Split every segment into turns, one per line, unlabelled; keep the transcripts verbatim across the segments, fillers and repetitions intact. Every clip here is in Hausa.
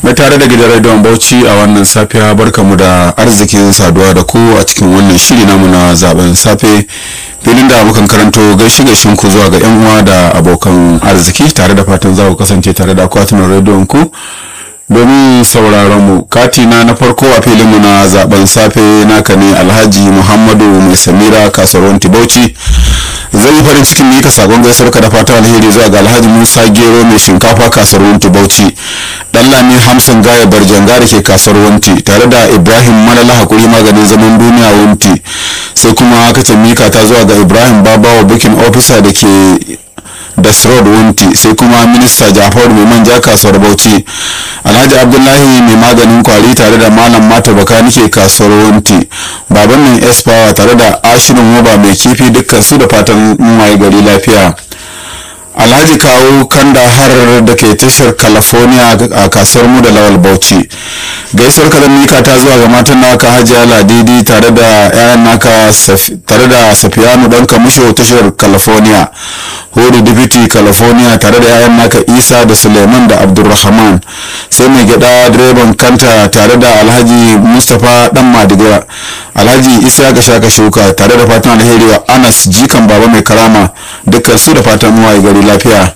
mai tare da gidan rediyon Bauchi a wannan safiya barkamu da arzikin saduwa da ku a cikin wannan shiri namu na zaben safe filin da mukan karanto gaishe gaishen ku zuwa ga yan uwa da abokan arziki tare da fatan za ku kasance tare da akwatunan rediyon ku domin sauraron mu. Katina na farko a filinmu na zaben safe naka ne Alhaji Muhammadu Mai Samira kasuwar Bauchi. Zai yi farin cikin mika sakon gaisuwar ka da fatan alheri zuwa ga Alhaji Musa Gero mai shinkafa kasuwar Bauchi, Dallami Hamsin Gaya Barjanga da ke kasuwar Wanti, tare da Ibrahim Malala Hakuri maganin zaman duniya Wanti. Sai kuma aka ce mika ta zuwa ga Ibrahim Babawa booking officer da ke Dasrod Wunti, sai kuma minista Jafar mai manja kasuwar Bauchi, Alhaji Abdullahi mai maganin kwari tare da Malam Mata Bakanike kasuwar Wunti, baban nan Espower tare da Ashirin Moba mai kifi dukkan su da fatan mai gari lafiya. Alhaji Kawo Kandahar da ke tashar California a kasuwar mu da Lawal Bauchi. Gaisuwar kalan mika ta zuwa ga matan naka Hajiya Ladidi tare da yayan naka tare da Safiyanu dan Kamusho tashar California, Hudu Deputy California tare da yayan naka Isa da Suleiman da Abdulrahman, sai mai gida direban kanta tare da Alhaji Mustapha dan Madiga, Alhaji Isa ga shaka shuka tare da fatan alheri wa Anas jikan baba mai karama dukkan su da fatan mu waye gari lafiya.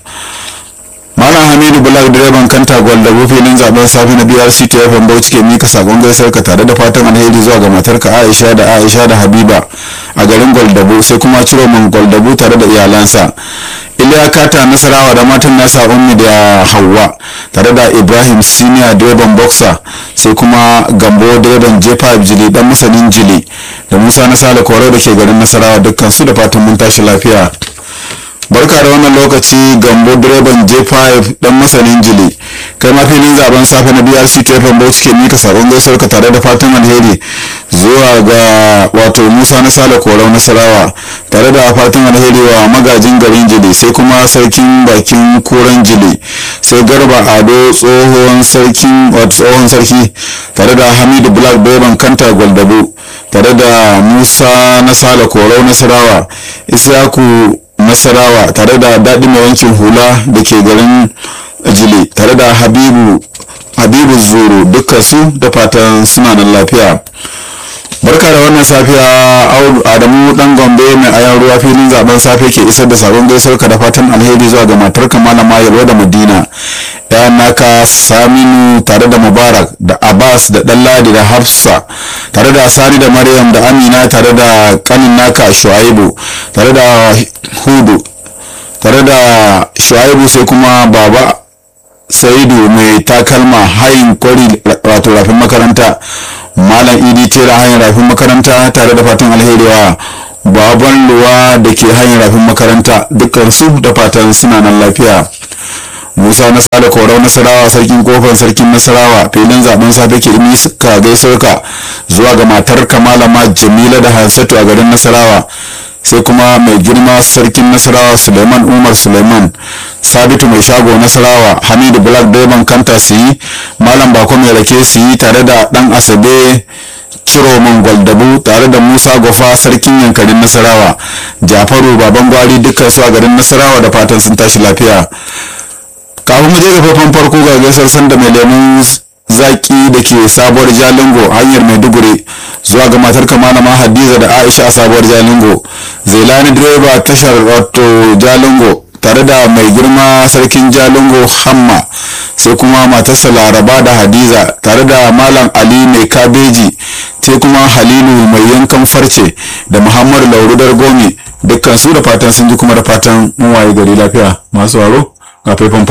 Malam Hamidu Bulak direban kanta gwal da filin zaben safi na B R C T F M Bauchi ke mika sakon gaisar ka tare da fatan alheri zuwa ga matarka Aisha da Aisha da Habiba a garin Gwaldabo, sai kuma Ciroman Gwaldabo tare da iyalansa, Iliya Kata Nasarawa da matan nasa Ummi da Hauwa tare da Ibrahim Senior direban Boxer, sai kuma Gambo direban J five Jili dan masanin Jili da Musa Nasala Koro da ke garin Nasarawa dukkan su da fatan mun tashi lafiya. Barka da wannan lokaci Gambo direban J five dan masanin Jili, kai ma filin zaben safe na B R C T F M Bauchi ke mika sakon gaisuwar ka tare da fatan alheri zuwa ga wato Musa Nasala Koro Nasarawa tare da fatan alheri wa magajin garin Jili, sai kuma sarkin bakin koren Jili, sai Garba Ado tsohon sarkin wato tsohon sarki tare da Hamidu Black direban kanta Gwaldabo tare da Musa Nasala Koro Nasarawa, Isyaku Nasarawa tare da daɗi mai wankin hula da ke garin Jili tare da Habibu Habibu Zuru dukkan su da fatan suna nan lafiya. Barka da wannan safiya Adamu dan Gombe mai ayan ruwa filin zaben safe ke isar da sabon gaisuwar ka da fatan alheri zuwa ga matarka Malama Yalwa da Madina, yayan naka Saminu tare da Mubarak da Abbas da Dalladi da Hafsa tare da Sani da Maryam da Amina tare da kanin naka Shuaibu tare da Hudu tare da Shuaibu, sai kuma Baba Saidu mai takalma hayin kwari wato rafin makaranta, Malam Idi Tera hayin rafin makaranta tare da fatan alheri wa Baban Luwa da ke hayin rafin makaranta dukkan su da fatan suna nan lafiya. Musa Nasala Korau Nasarawa sarkin kofar sarkin Nasarawa filin zaben safe ke imi suka gaisuwar ka zuwa ga matar Malama Jamila da Hansatu a garin Nasarawa, sai kuma mai girma sarkin Nasarawa Suleiman Umar Suleiman, Sabitu mai shago Nasarawa, Hamidu Black direban kanta su yi, Malam Bako mai rake su yi tare da dan Asabe Ciroman Gwaldabu tare da Musa Gofa sarkin yankarin Nasarawa, Jafaru baban gwari dukkan su a garin Nasarawa da fatan sun tashi lafiya. Kafin mu je ga faifan farko ga gaisar sanda mai lemun zaki da ke sabuwar Jalingo hanyar Maiduguri zuwa ga matar Malama Hadiza da Aisha a sabuwar Jalingo, Zailani direba tashar wato Jalingo tare da mai girma sarkin Jalingo Hamma, sai kuma matarsa Laraba da Hadiza tare da Malam Ali mai kabeji, sai kuma Halilu mai yankan farce da Muhammadu Laurudar Gomi dukkan su da fatan sun ji kuma da fatan mun waye gari lafiya. Masu waro ga faifan